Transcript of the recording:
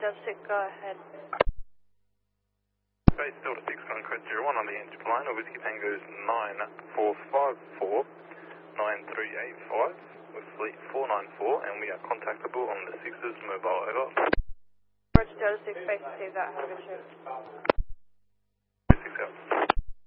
Delta 6, go ahead. Base Delta 6, Conquest 01 on the engine line, or Whiskey Tango's 9454 9385 with fleet 494, and we are contactable on the 6's mobile, over. Roger, Delta 6, base receive that, have a good shift.